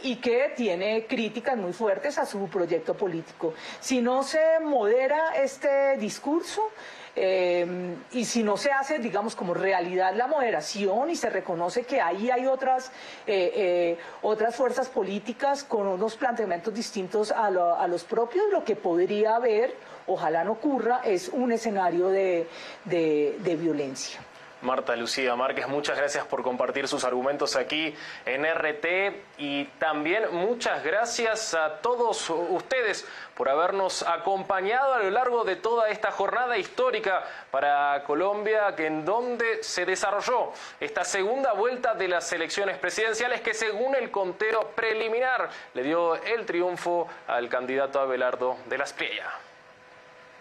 y que tiene críticas muy fuertes a su proyecto político. Si no se modera este discurso, y si no se hace, digamos, como realidad la moderación y se reconoce que ahí hay otras fuerzas políticas con unos planteamientos distintos a los propios, lo que podría haber, ojalá no ocurra, es un escenario de violencia. Marta Lucía Márquez, muchas gracias por compartir sus argumentos aquí en RT y también muchas gracias a todos ustedes por habernos acompañado a lo largo de toda esta jornada histórica para Colombia, en donde se desarrolló esta segunda vuelta de las elecciones presidenciales que, según el conteo preliminar, le dio el triunfo al candidato Abelardo de la Espriella.